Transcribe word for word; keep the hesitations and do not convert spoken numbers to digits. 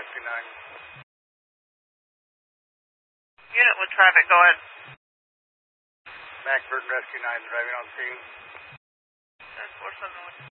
Rescue nine. Unit with traffic, go ahead. Mac Burton Rescue nine driving on scene. ten four seven one.